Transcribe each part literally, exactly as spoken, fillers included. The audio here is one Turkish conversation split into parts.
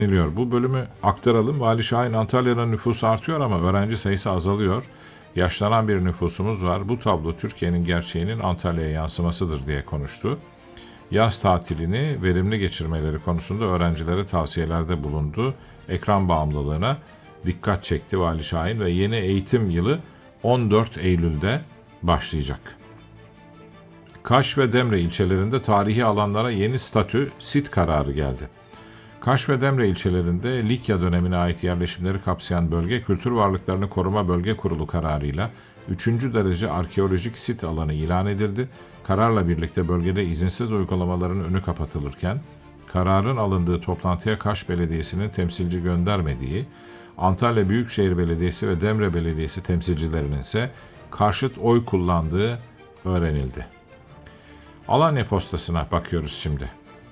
deniliyor. Bu bölümü aktaralım. Vali Şahin, Antalya'da nüfus artıyor ama öğrenci sayısı azalıyor. Yaşlanan bir nüfusumuz var. Bu tablo Türkiye'nin gerçeğinin Antalya'ya yansımasıdır diye konuştu. Yaz tatilini verimli geçirmeleri konusunda öğrencilere tavsiyelerde bulundu. Ekran bağımlılığına dikkat çekti Vali Şahin ve yeni eğitim yılı on dört Eylül'de başlayacak. Kaş ve Demre ilçelerinde tarihi alanlara yeni statü sit kararı geldi. Kaş ve Demre ilçelerinde Likya dönemine ait yerleşimleri kapsayan Bölge Kültür Varlıklarını Koruma Bölge Kurulu kararıyla üçüncü derece arkeolojik sit alanı ilan edildi. Kararla birlikte bölgede izinsiz uygulamaların önü kapatılırken, kararın alındığı toplantıya Kaş Belediyesi'nin temsilci göndermediği, Antalya Büyükşehir Belediyesi ve Demre Belediyesi temsilcilerinin ise karşıt oy kullandığı öğrenildi. Alanya postasına bakıyoruz şimdi.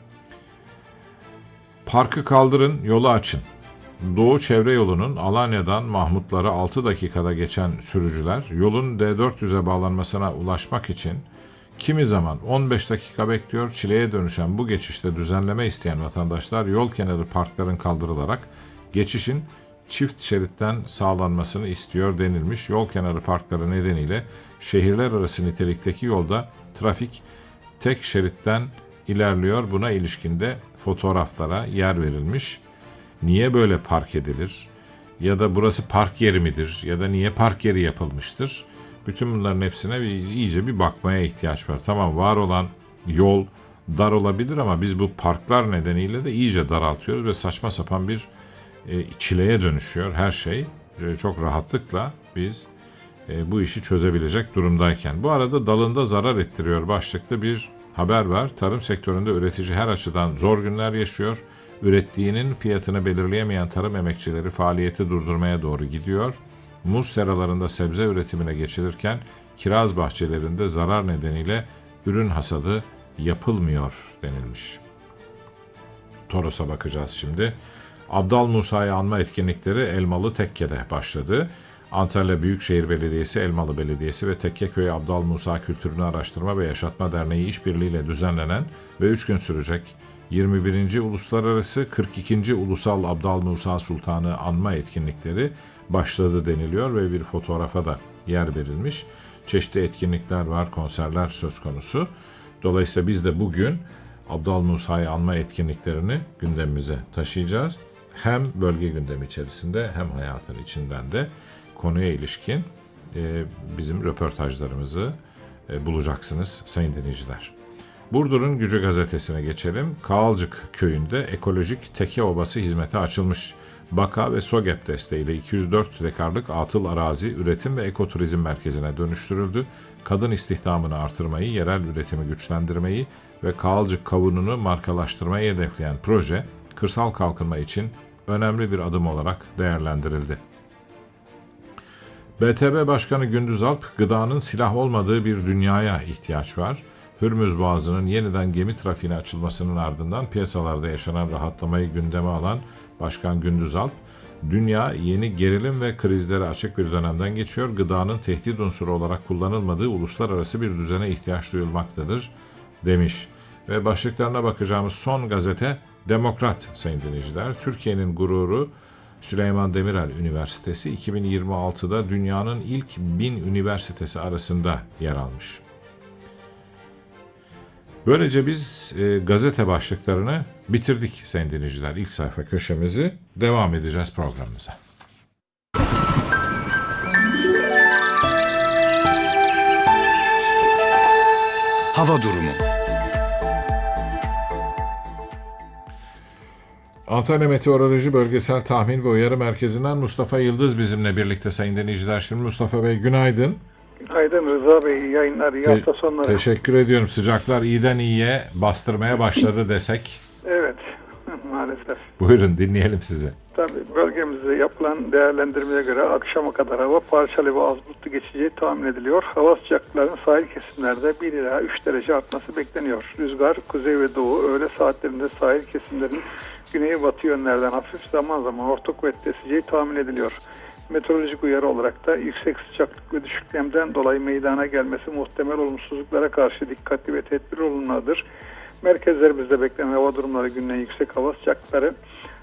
Parkı kaldırın, yolu açın. Doğu Çevre Yolu'nun Alanya'dan Mahmutlara altı dakikada geçen sürücüler yolun D dört yüze bağlanmasına ulaşmak için kimi zaman on beş dakika bekliyor. Çileye dönüşen bu geçişte düzenleme isteyen vatandaşlar yol kenarı parkların kaldırılarak geçişin çift şeritten sağlanmasını istiyor denilmiş. Yol kenarı parkları nedeniyle şehirler arası nitelikteki yolda trafik tek şeritten ilerliyor. Buna ilişkin de fotoğraflara yer verilmiş. Niye böyle park edilir? Ya da burası park yeri midir? Ya da niye park yeri yapılmıştır? Bütün bunların hepsine bir, iyice bir bakmaya ihtiyaç var. Tamam, var olan yol dar olabilir ama biz bu parklar nedeniyle de iyice daraltıyoruz ve saçma sapan bir e, çileye dönüşüyor her şey. E, çok rahatlıkla biz e, bu işi çözebilecek durumdayken. Bu arada dalında zarar ettiriyor başlıklı bir haber var. Tarım sektöründe üretici her açıdan zor günler yaşıyor. Ürettiğinin fiyatını belirleyemeyen tarım emekçileri faaliyeti durdurmaya doğru gidiyor. Muz seralarında sebze üretimine geçilirken kiraz bahçelerinde zarar nedeniyle ürün hasadı yapılmıyor denilmiş. Toros'a bakacağız şimdi. Abdal Musa'yı anma etkinlikleri Elmalı Tekke'de başladı. Antalya Büyükşehir Belediyesi, Elmalı Belediyesi ve Tekkeköy Abdal Musa Kültürünü Araştırma ve Yaşatma Derneği işbirliğiyle düzenlenen ve üç gün sürecek yirmi birinci Uluslararası kırk ikinci Ulusal Abdal Musa Sultanı anma etkinlikleri başladı deniliyor ve bir fotoğrafa da yer verilmiş. Çeşitli etkinlikler var, konserler söz konusu. Dolayısıyla biz de bugün Abdal Musa'yı anma etkinliklerini gündemimize taşıyacağız. Hem bölge gündemi içerisinde hem hayatın içinden de konuya ilişkin e, bizim röportajlarımızı e, bulacaksınız sayın dinleyiciler. Burdur'un Gücü gazetesine geçelim. Kağalcık köyünde ekolojik teke obası hizmete açılmış. Baka ve SOGEP desteğiyle iki yüz dört dekarlık atıl arazi üretim ve ekoturizm merkezine dönüştürüldü. Kadın istihdamını artırmayı, yerel üretimi güçlendirmeyi ve Kağalcık kavununu markalaştırmayı hedefleyen proje, kırsal kalkınma için önemli bir adım olarak değerlendirildi. B T B Başkanı Gündüz Alp, gıdanın silah olmadığı bir dünyaya ihtiyaç var. Hürmüz Boğazı'nın yeniden gemi trafiğine açılmasının ardından piyasalarda yaşanan rahatlamayı gündeme alan Başkan Gündüz Alp, dünya yeni gerilim ve krizlere açık bir dönemden geçiyor. Gıdanın tehdit unsuru olarak kullanılmadığı uluslararası bir düzene ihtiyaç duyulmaktadır demiş. Ve başlıklarına bakacağımız son gazete Demokrat sayın dinleyiciler. Türkiye'nin gururu Süleyman Demirel Üniversitesi iki bin yirmi altıda dünyanın ilk bin üniversitesi arasında yer almış. Böylece biz e, gazete başlıklarını bitirdik sayın dinleyiciler. İlk sayfa köşemizi devam edeceğiz programımıza. Hava durumu. Antalya Meteoroloji Bölgesel Tahmin ve Uyarı Merkezi'nden Mustafa Yıldız bizimle birlikte sayın dinleyiciler. Şimdi Mustafa Bey günaydın. Günaydın Rıza Bey, iyi yayınlar, iyi Te- hafta sonları. Teşekkür ediyorum. Sıcaklar iyiden iyiye bastırmaya başladı desek. Evet, maalesef. Buyurun dinleyelim sizi. Tabii bölgemizde yapılan değerlendirmeye göre akşama kadar hava parçalı ve az bulutlu geçeceği tahmin ediliyor. Hava sıcaklıklarının sahil kesimlerde bir ila üç derece artması bekleniyor. Rüzgar kuzey ve doğu öğle saatlerinde sahil kesimlerin güney batı yönlerden hafif zaman zaman orta kuvvetli eseceği tahmin ediliyor. Meteorolojik uyarı olarak da yüksek sıcaklık ve düşük nemden dolayı meydana gelmesi muhtemel olumsuzluklara karşı dikkatli ve tedbirli olunmalıdır. Merkezlerimizde beklenen hava durumları günün yüksek hava sıcaklıkları